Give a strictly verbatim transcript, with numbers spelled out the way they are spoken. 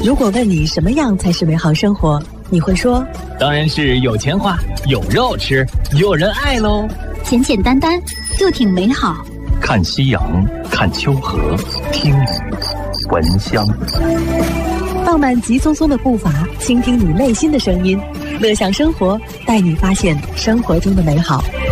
如果问你什么样才是美好生活，你会说， 当然是有钱花，有肉吃，有人爱喽。 简简单单就挺美好。 看夕阳，看秋荷，听雨，闻香。 放慢急匆匆的步伐，倾听你内心的声音，乐享生活，带你发现生活中的美好。